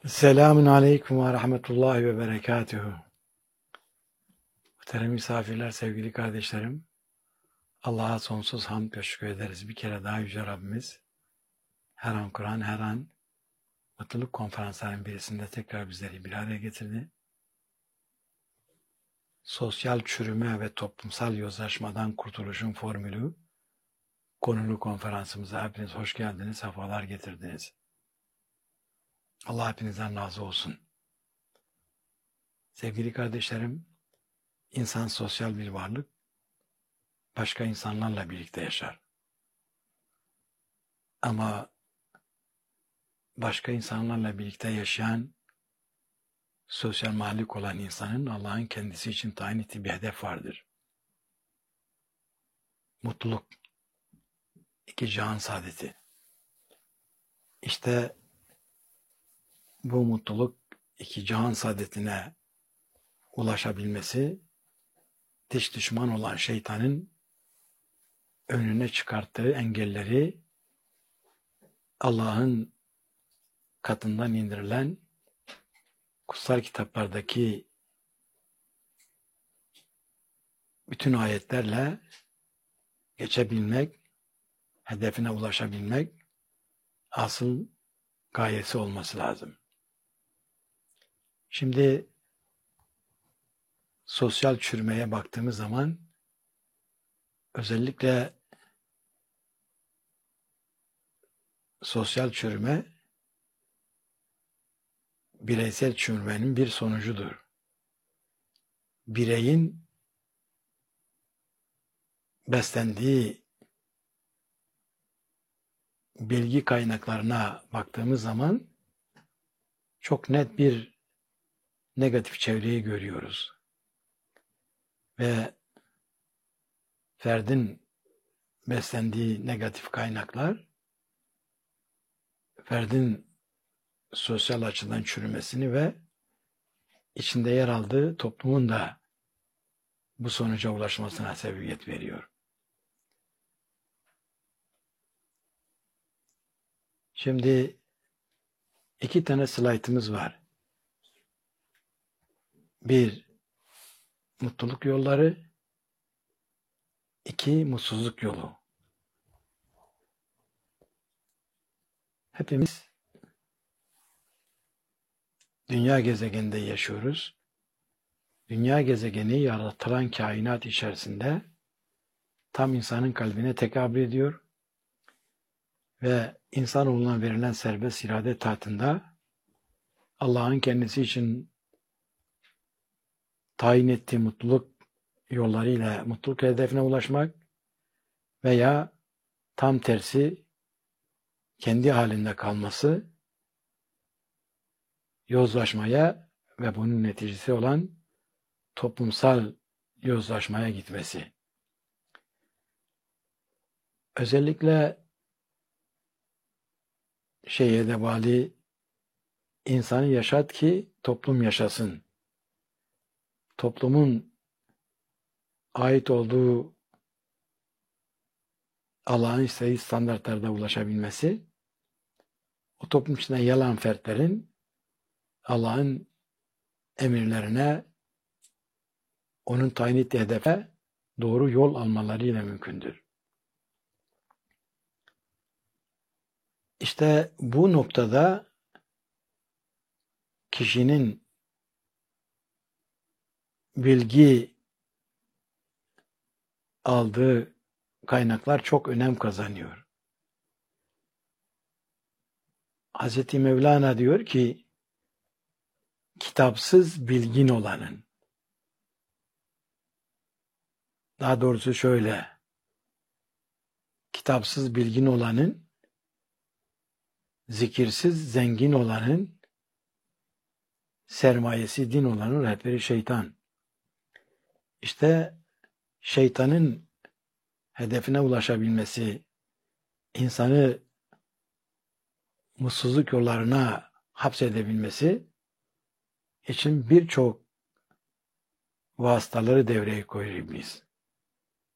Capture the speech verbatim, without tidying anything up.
Selamun Aleyküm ve Rahmetullahi ve Berekatuhu. Muhterem misafirler, sevgili kardeşlerim, Allah'a sonsuz hamd ve şükür ederiz. Bir kere daha Yüce Rabbimiz her an Kur'an, her an mutluluk konferanslarının birisinde tekrar bizleri bir araya getirdi. Sosyal çürüme ve toplumsal yozlaşmadan kurtuluşun formülü konulu konferansımıza hepiniz hoş geldiniz, sefalar getirdiniz. Allah hepinizden razı olsun. Sevgili kardeşlerim, insan sosyal bir varlık, başka insanlarla birlikte yaşar. Ama başka insanlarla birlikte yaşayan, sosyal mahlup olan insanın Allah'ın kendisi için tayin ettiği bir hedef vardır. Mutluluk, iki cihan saadeti. İşte bu mutluluk, iki cihan saadetine ulaşabilmesi, dış düşman olan şeytanın önüne çıkarttığı engelleri Allah'ın katından indirilen kutsal kitaplardaki bütün ayetlerle geçebilmek, hedefine ulaşabilmek asıl gayesi olması lazım. Şimdi sosyal çürümeye baktığımız zaman özellikle sosyal çürüme bireysel çürümenin bir sonucudur. Bireyin beslendiği bilgi kaynaklarına baktığımız zaman çok net bir negatif çevreyi görüyoruz. Ve ferdin beslendiği negatif kaynaklar ferdin sosyal açıdan çürümesini ve içinde yer aldığı toplumun da bu sonuca ulaşmasına sebebiyet veriyor. Şimdi iki tane slaytımız var. Bir, mutluluk yolları. İki, mutsuzluk yolu. Hepimiz dünya gezegeninde yaşıyoruz. Dünya gezegeni yaratılan kainat içerisinde tam insanın kalbine tekabül ediyor ve insanoğluna verilen serbest irade tahtında Allah'ın kendisi için tayin ettiği mutluluk yollarıyla mutluluk hedefine ulaşmak veya tam tersi kendi halinde kalması, yozlaşmaya ve bunun neticesi olan toplumsal yozlaşmaya gitmesi. Özellikle şeye de bağlı, insanı yaşat ki toplum yaşasın. Toplumun ait olduğu Allah'ın istediği standartlarda ulaşabilmesi, o toplum içinde yer alan fertlerin Allah'ın emirlerine, onun tayin ettiği hedefe doğru yol almalarıyla mümkündür. İşte bu noktada kişinin bilgi aldığı kaynaklar çok önem kazanıyor. Hazreti Mevlana diyor ki, kitapsız bilgin olanın, daha doğrusu şöyle, kitapsız bilgin olanın, zikirsiz zengin olanın, sermayesi din olanın rehberi şeytan. İşte şeytanın hedefine ulaşabilmesi, insanı mutsuzluk yollarına hapsedebilmesi için birçok vasıtaları devreye koyuyor iblis.